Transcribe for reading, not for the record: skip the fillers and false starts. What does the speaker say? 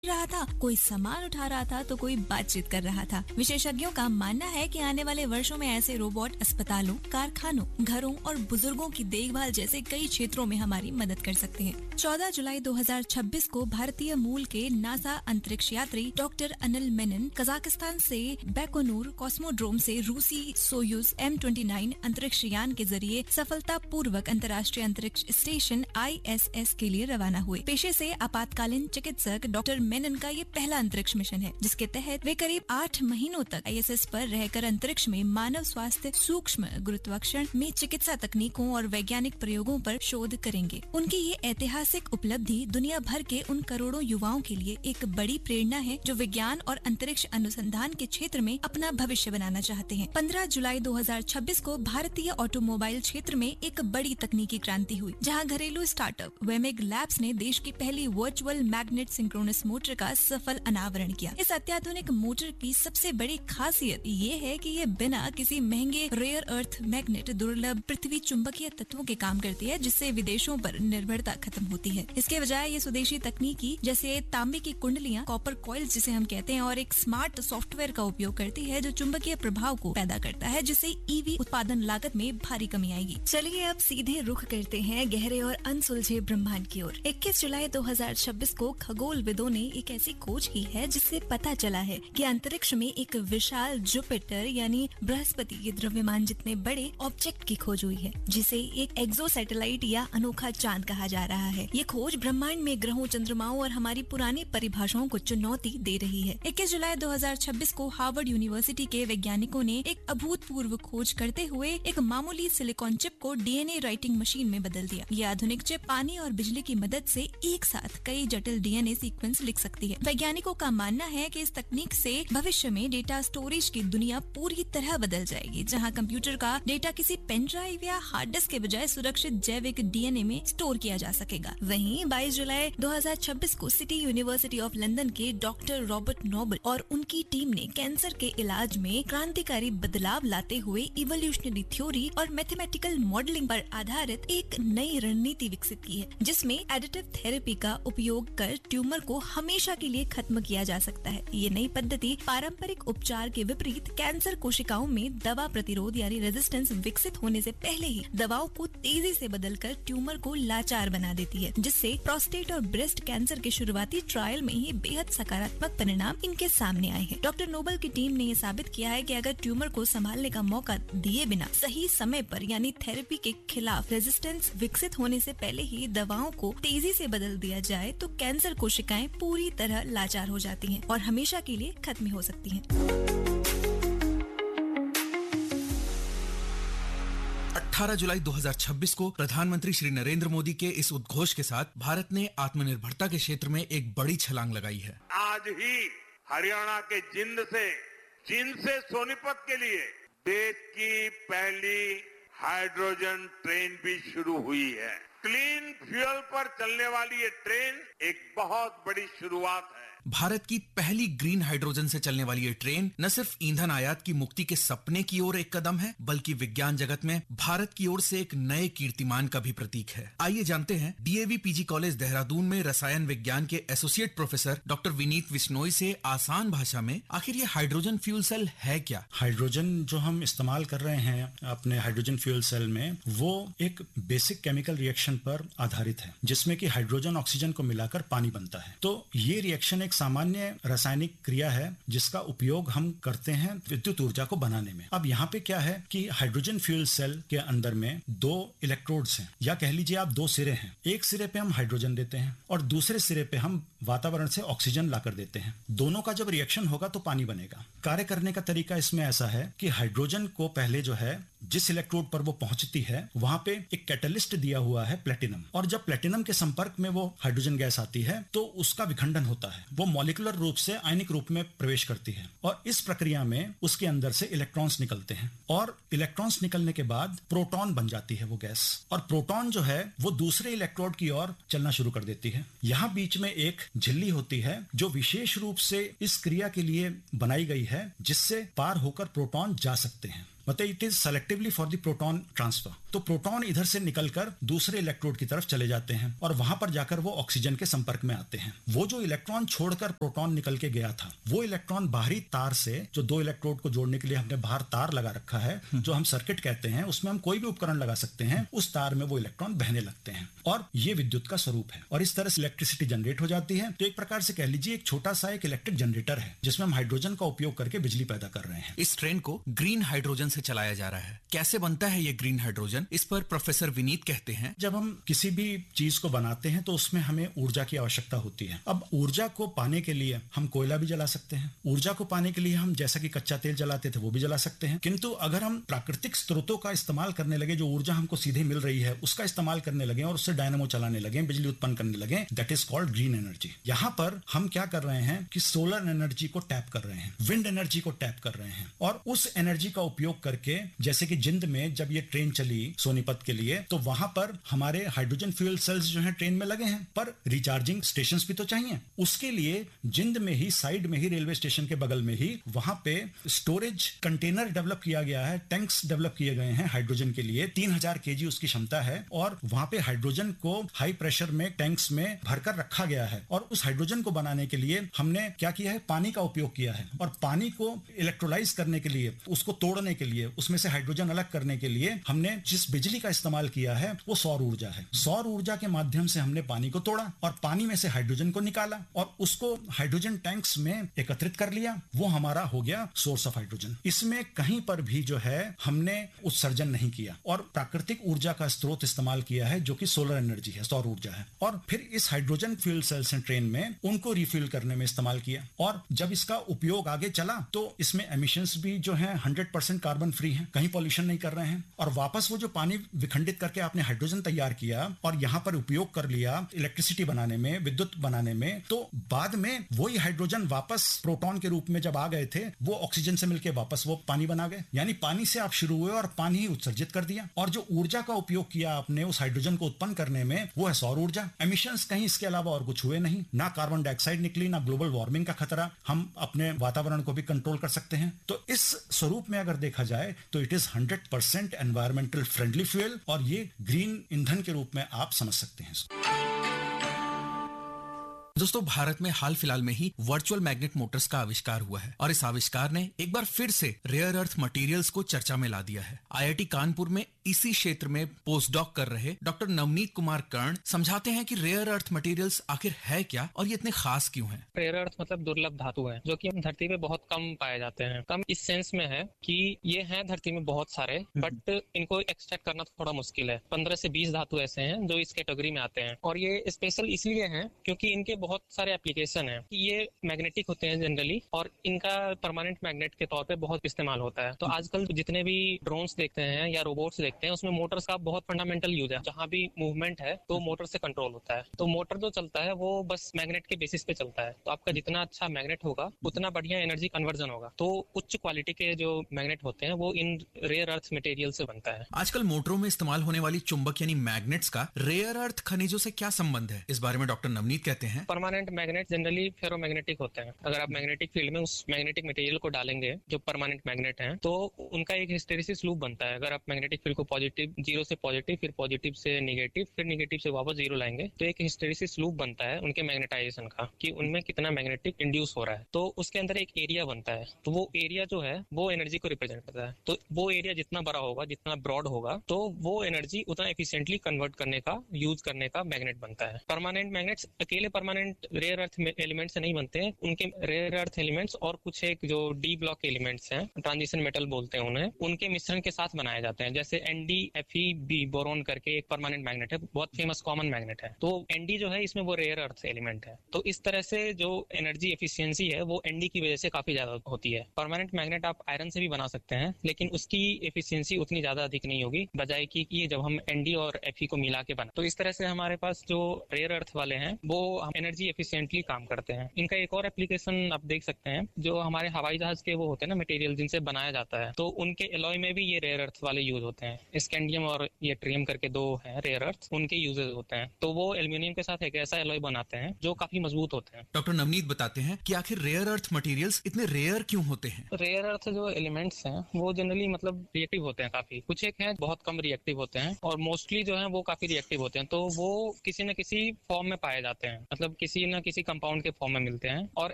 रहा था, कोई सामान उठा रहा था तो कोई बातचीत कर रहा था। विशेषज्ञों का मानना है कि आने वाले वर्षों में ऐसे रोबोट अस्पतालों, कारखानों, घरों और बुजुर्गों की देखभाल जैसे कई क्षेत्रों में हमारी मदद कर सकते हैं। 14 जुलाई 2026 को भारतीय मूल के नासा अंतरिक्ष यात्री डॉक्टर अनिल मेनन कजाकिस्तान से बैकोनूर कॉस्मोड्रोम से रूसी सोयूज M29 अंतरिक्ष यान के जरिए सफलतापूर्वक अंतर्राष्ट्रीय अंतरिक्ष स्टेशन ISS के लिए रवाना हुए। पेशे से आपातकालीन चिकित्सक डॉक्टर मेनन का ये पहला अंतरिक्ष मिशन है, जिसके तहत वे करीब 8 महीनों तक ISS पर रहकर अंतरिक्ष में मानव स्वास्थ्य, सूक्ष्म गुरुत्वाकर्षण में चिकित्सा तकनीकों और वैज्ञानिक प्रयोगों पर शोध करेंगे। उनकी ये ऐतिहासिक उपलब्धि दुनिया भर के उन करोड़ों युवाओं के लिए एक बड़ी प्रेरणा है जो विज्ञान और अंतरिक्ष अनुसंधान के क्षेत्र में अपना भविष्य बनाना चाहते हैं। 15 जुलाई 2026 को भारतीय ऑटोमोबाइल क्षेत्र में एक बड़ी तकनीकी क्रांति हुई, जहां घरेलू स्टार्टअप वेमेग लैब्स ने देश की पहली वर्चुअल मैग्नेट सिंक्रोनस मोटर का सफल अनावरण किया। इस अत्याधुनिक मोटर की सबसे बड़ी खासियत ये है कि ये बिना किसी महंगे रेयर अर्थ मैग्नेट दुर्लभ पृथ्वी चुंबकीय तत्वों के काम करती है, जिससे विदेशों पर निर्भरता खत्म होती है। इसके बजाय ये स्वदेशी तकनीकी जैसे तांबे की कुंडलियां, कॉपर कॉइल जिसे हम कहते हैं, और एक स्मार्ट सॉफ्टवेयर का उपयोग करती है जो चुंबकीय प्रभाव को पैदा करता है, जिससे EV उत्पादन लागत में भारी कमी आएगी। चलिए अब सीधे रुख करते हैं गहरे और अनसुलझे ब्रह्मांड की ओर। 21 जुलाई 2026 को खगोलविदों ने एक ऐसी खोज की है जिससे पता चला है कि अंतरिक्ष में एक विशाल जुपिटर यानी बृहस्पति के द्रव्यमान जितने बड़े ऑब्जेक्ट की खोज हुई है, जिसे एक एक्सो सैटेलाइट या अनोखा चांद कहा जा रहा है। ये खोज ब्रह्मांड में ग्रहों, चंद्रमाओं और हमारी पुरानी परिभाषाओं को चुनौती दे रही है। 21 जुलाई 2026 को हार्वर्ड यूनिवर्सिटी के वैज्ञानिकों ने एक अभूतपूर्व खोज करते हुए एक मामूली सिलिकॉन चिप को DNA राइटिंग मशीन में बदल दिया। ये आधुनिक चिप पानी और बिजली की मदद से एक साथ कई जटिल DNA सीक्वेंस लिख सकती है। वैज्ञानिकों का मानना है कि इस तकनीक से भविष्य में डेटा स्टोरेज की दुनिया पूरी तरह बदल जाएगी, जहां कंप्यूटर का डेटा किसी पेन ड्राइव या हार्ड डिस्क के बजाय सुरक्षित जैविक DNA में स्टोर किया जा सकेगा। वहीं 22 जुलाई 2026 को सिटी यूनिवर्सिटी ऑफ लंदन के डॉक्टर रॉबर्ट नोबल और उनकी टीम ने कैंसर के इलाज में क्रांतिकारी बदलाव लाते हुए इवोल्यूशनरी थ्योरी और मैथमेटिकल मॉडलिंग पर आधारित एक नई रणनीति विकसित की है, जिसमें एडिटिव थेरेपी का उपयोग कर ट्यूमर को हमेशा के लिए खत्म किया जा सकता है। ये नई पद्धति पारंपरिक उपचार के विपरीत कैंसर कोशिकाओं में दवा प्रतिरोध यानी रेजिस्टेंस विकसित होने से पहले ही दवाओं को तेजी से बदलकर ट्यूमर को लाचार बना देती है, जिससे प्रोस्टेट और ब्रेस्ट कैंसर के शुरुआती ट्रायल में ही बेहद सकारात्मक परिणाम इनके सामने आए हैं। डॉक्टर नोबल की टीम ने ये साबित किया है कि अगर ट्यूमर को संभालने का मौका दिए बिना सही समय पर यानी थेरेपी के खिलाफ रेजिस्टेंस विकसित होने से पहले ही दवाओं को तेजी से बदल दिया जाए तो कैंसर कोशिकाएं पूरी तरह लाचार हो जाती हैं और हमेशा के लिए खत्म हो सकती हैं। 18 जुलाई 2026 को प्रधानमंत्री श्री नरेंद्र मोदी के इस उद्घोष के साथ भारत ने आत्मनिर्भरता के क्षेत्र में एक बड़ी छलांग लगाई है। आज ही हरियाणा के जिंद से सोनीपत के लिए देश की पहली हाइड्रोजन ट्रेन भी शुरू हुई है। क्लीन फ्यूल पर चलने वाली ये ट्रेन एक बहुत बड़ी शुरुआत है। भारत की पहली ग्रीन हाइड्रोजन से चलने वाली ये ट्रेन न सिर्फ ईंधन आयात की मुक्ति के सपने की ओर एक कदम है, बल्कि विज्ञान जगत में भारत की ओर से एक नए कीर्तिमान का भी प्रतीक है। आइए जानते हैं DAV PG कॉलेज देहरादून में रसायन विज्ञान के associate professor doctor Vineet Bishnoi से आसान भाषा में आखिर ये हाइड्रोजन फ्यूल सेल है क्या। हाइड्रोजन जो हम इस्तेमाल कर रहे हैं अपने हाइड्रोजन फ्यूल सेल में, वो एक बेसिक केमिकल रिएक्शन पर आधारित है, जिसमें कि हाइड्रोजन ऑक्सीजन को मिलाकर पानी बनता है। तो ये रिएक्शन सामान्य रासायनिक क्रिया है जिसका उपयोग हम करते हैं विद्युत ऊर्जा को बनाने में। अब यहाँ पे क्या है कि हाइड्रोजन फ्यूल सेल के अंदर में 2 इलेक्ट्रोड्स हैं, या कह लीजिए आप 2 सिरे हैं। एक सिरे पे हम हाइड्रोजन देते हैं और दूसरे सिरे पे हम वातावरण से ऑक्सीजन लाकर देते हैं। दोनों का जब रिएक्शन होगा तो पानी बनेगा। कार्य करने का तरीका इसमें ऐसा है कि हाइड्रोजन को पहले जो है जिस इलेक्ट्रोड पर वो पहुंचती है वहां पे एक कैटलिस्ट दिया हुआ है प्लेटिनम, और जब प्लेटिनम के संपर्क में वो हाइड्रोजन गैस आती है तो उसका विखंडन होता है, वो मॉलिक्यूलर रूप से आयनिक रूप में प्रवेश करती है और इस प्रक्रिया में उसके अंदर से इलेक्ट्रॉन्स निकलते हैं और इलेक्ट्रॉन्स निकलने के बाद प्रोटॉन बन जाती है वो गैस, और प्रोटॉन जो है वो दूसरे इलेक्ट्रोड की ओर चलना शुरू कर देती है। यहाँ बीच में एक झिल्ली होती है जो विशेष रूप से इस क्रिया के लिए बनाई गई है, जिससे पार होकर प्रोटॉन जा सकते हैं। मतलब it is selectively for the proton transfer. तो प्रोटॉन इधर से निकलकर दूसरे इलेक्ट्रोड की तरफ चले जाते हैं और वहां पर जाकर वो ऑक्सीजन के संपर्क में आते हैं। वो जो इलेक्ट्रॉन छोड़कर प्रोटॉन निकल के गया था, वो इलेक्ट्रॉन बाहरी तार से, जो दो इलेक्ट्रोड को जोड़ने के लिए हमने बाहर तार लगा रखा है, जो हम सर्किट कहते हैं, उसमें हम कोई भी उपकरण लगा सकते हैं, उस तार में वो इलेक्ट्रॉन बहने लगते हैं और ये विद्युत का स्वरूप है और इस तरह से इलेक्ट्रिसिटी जनरेट हो जाती है। तो एक प्रकार से कह लीजिए एक छोटा सा एक इलेक्ट्रिक जनरेटर है जिसमें हम हाइड्रोजन का उपयोग करके बिजली पैदा कर रहे हैं। इस ट्रेन को ग्रीन हाइड्रोजन से चलाया जा रहा है। कैसे बनता है ये ग्रीन हाइड्रोजन, इस पर प्रोफेसर विनीत कहते हैं, जब हम किसी भी चीज को बनाते हैं तो उसमें हमें ऊर्जा की आवश्यकता होती है। अब ऊर्जा को पाने के लिए हम कोयला भी जला सकते हैं, ऊर्जा को पाने के लिए हम जैसा कि कच्चा तेल जलाते थे वो भी जला सकते हैं, किंतु अगर हम प्राकृतिक स्रोतों का इस्तेमाल करने लगे, जो ऊर्जा हमको सीधे मिल रही है उसका इस्तेमाल करने लगे और उससे डायनामो चलाने लगे, बिजली उत्पन्न करने लगे, that is called green energy. यहाँ पर हम क्या कर रहे हैं कि सोलर एनर्जी को टैप कर रहे हैं, विंड एनर्जी को टैप कर रहे हैं और उस एनर्जी का उपयोग करके, जैसे कि जिंद में जब ये ट्रेन चली सोनीपत के लिए, तो वहां पर हमारे हाइड्रोजन फ्यूल सेल्स जो है ट्रेन में लगे हैं, पर रिचार्जिंग स्टेशंस भी तो चाहिए। उसके लिए जिंद में ही, साइड में ही, रेलवे स्टेशन के बगल में ही वहां पे स्टोरेज कंटेनर डेवलप किया गया है, टैंक्स डेवलप किए गए हैं हाइड्रोजन के लिए। 3000 केजी उसकी क्षमता है और वहां पे हाइड्रोजन को हाई प्रेशर में टैंक्स में भरकर रखा गया है और उस हाइड्रोजन को बनाने के लिए हमने क्या किया है, पानी का उपयोग किया है और पानी को इलेक्ट्रोलाइज करने के लिए, उसको तोड़ने के लिए, उसमें से हाइड्रोजन अलग करने के लिए हमने जिस बिजली का इस्तेमाल किया है वो सौर ऊर्जा है। सौर ऊर्जा के माध्यम से हमने पानी को तोड़ा और पानी में से हाइड्रोजन को निकाला और उसको हाइड्रोजन टैंक्स में एकत्रित कर लिया, वो हमारा हो गया सोर्स ऑफ हाइड्रोजन। इसमें कहीं पर भी जो है हमने उत्सर्जन नहीं किया और प्राकृतिक ऊर्जा का स्रोत इस्तेमाल किया है जो कि सोलर एनर्जी है, सौर ऊर्जा है, और फिर इस हाइड्रोजन फ्यूल सेल्स ट्रेन में उनको रिफ्यूल करने में इस्तेमाल किया और जब इसका उपयोग आगे चला तो इसमें एमिशंस भी जो है 100% कार्बन फ्री है, कहीं पॉल्यूशन नहीं कर रहे हैं और वापस वो जो पानी विखंडित करके आपने हाइड्रोजन तैयार किया और यहां पर उपयोग कर लिया इलेक्ट्रिसिटी बनाने में, विद्युत बनाने में, तो बाद में वही हाइड्रोजन वापस प्रोटॉन के रूप में जब आ गए थे वो ऑक्सीजन से मिलकर वापस वो पानी बना गए। यानी पानी से आप शुरू हुए और पानी ही उत्सर्जित कर दिया और जो ऊर्जा का उपयोग किया आपने उस हाइड्रोजन को उत्पन्न करने में वो है सौर ऊर्जा। एमिशंस कहीं इसके अलावा और कुछ हुए नहीं, ना कार्बन डाइऑक्साइड निकली, ना ग्लोबल वार्मिंग का खतरा, हम अपने वातावरण को भी कंट्रोल कर सकते हैं। तो इस स्वरूप में अगर देखा जाए तो it is 100% environmental friendly fuel और ये ग्रीन ईंधन के रूप में आप समझ सकते हैं। दोस्तों, भारत में हाल फिलहाल में ही वर्चुअल मैग्नेट मोटर्स का आविष्कार हुआ है और इस आविष्कार ने एक बार फिर से रेयर अर्थ मटेरियल्स को चर्चा में ला दिया है। आईआईटी कानपुर में इसी क्षेत्र में पोस्ट डॉक कर रहे डॉक्टर नवनीत कुमार कर्ण समझाते हैं कि रेयर अर्थ मटेरियल्स आखिर है क्या और ये इतने खास क्यों हैं। रेयर अर्थ मतलब दुर्लभ धातु है जो कि हम धरती पे बहुत कम पाए जाते हैं। कम इस सेंस में है कि ये हैं धरती में बहुत सारे, बट इनको एक्सट्रैक्ट करना थोड़ा मुश्किल है। 15 से 20 धातु ऐसे हैं जो इस कैटेगरी में आते हैं और ये स्पेशल इसलिए हैं क्योंकि इनके बहुत सारे एप्लीकेशन हैं। ये मैग्नेटिक होते हैं जनरली और इनका परमानेंट मैग्नेट के तौर पे बहुत इस्तेमाल होता है। तो आजकल जितने भी ड्रोन्स देखते हैं या रोबोट्स देखते हैं उसमें मोटर्स का बहुत फंडामेंटल यूज है। जहां भी मूवमेंट है तो मोटर से कंट्रोल होता है। तो मोटर जो चलता है वो बस मैग्नेट के बेसिस पे चलता है। तो आपका जितना अच्छा मैग्नेट होगा उतना बढ़िया एनर्जी कन्वर्जन होगा। तो उच्च क्वालिटी के जो मैग्नेट होते हैं वो इन रेयर अर्थ मटेरियल से बनता है। आजकल मोटरों में इस्तेमाल होने वाली चुंबक यानी मैग्नेट्स का रेयर अर्थ खनिजों से क्या संबंध है, इस बारे में डॉक्टर नवनीत कहते हैं। परमानेंट मैग्नेट जनरली फेरोमैग्नेटिक होते हैं। अगर आप मैग्नेटिक फील्ड में उस मैग्नेटिक मटेरियल को डालेंगे जो परमानेंट मैग्नेट है तो उनका एक हिस्टेरिसिस लूप बनता है। अगर आप मैग्नेटिक फील्ड को पॉजिटिव, जीरो से पॉजिटिव, फिर पॉजिटिव से नेगेटिव, फिर नेगेटिव से वापस जीरो लाएंगे तो एक हिस्टेरिसिस लूप बनता है उनके मैग्नेटाइजेशन का कि उनमें कितना मैग्नेटिक इंड्यूस हो रहा है। तो उसके अंदर एक एरिया बनता है। तो वो एरिया जो है वो एनर्जी को रिप्रेजेंट करता है। तो वो एरिया जितना बड़ा होगा, जितना ब्रॉड होगा, तो वो एनर्जी उतना एफिशिएंटली कन्वर्ट करने का, यूज करने का मैग्नेट बनता है। परमानेंट मैग्नेट्स अकेले परमानेंट रेयर अर्थ एलिमेंट से नहीं बनते हैं। उनके रेयर अर्थ एलिमेंट्स और कुछ एक जो डी ब्लॉक एलिमेंट्स हैं, ट्रांजिशन मेटल बोलते हैं उन्हें, उनके मिश्रण के साथ बनाए जाते हैं। जैसे NdFeB बोरोन करके एक परमानेंट मैग्नेट है, बहुत फेमस कॉमन मैग्नेट है। तो Nd जो है इसमें वो रेयर अर्थ एलिमेंट है। तो इस तरह से जो एनर्जी एफिशिएंसी है वो Nd की वजह से काफी ज्यादा होती है। परमानेंट मैग्नेट आप आयरन से भी बना सकते हैं लेकिन उसकी एफिशिएंसी उतनी ज्यादा अधिक नहीं होगी बजाय कि जब हम Nd और Fe को मिला के बना। तो इस तरह से हमारे पास जो रेयर अर्थ वाले हैं वो एनर्जी एनर्जी एफिशिएंटली काम करते हैं। इनका एक और एप्लीकेशन आप देख सकते हैं, जो हमारे हवाई जहाज के वो होते हैं ना मटेरियल जिनसे बनाया जाता है, तो उनके एलॉय में भी ये रेयर अर्थ वाले यूज होते हैं। स्कैंडियम और ये ट्रियम करके दो हैं रेयर अर्थ, उनके यूजेस होते हैं। तो वो एल्यूमिनियम के साथ एक ऐसा एलॉय बनाते हैं जो काफी मजबूत होते हैं। डॉक्टर नवनीत बताते हैं कि आखिर रेयर अर्थ मटेरियल्स इतने रेयर क्यों होते हैं। रेयर अर्थ जो एलिमेंट्स हैं वो जनरली मतलब रिएक्टिव होते हैं काफी, कुछ एक हैं बहुत कम रिएक्टिव होते हैं और मोस्टली जो है वो काफी रिएक्टिव होते हैं। तो वो किसी न किसी फॉर्म में पाए जाते हैं, मतलब किसी न किसी कंपाउंड के फॉर्म में मिलते हैं। और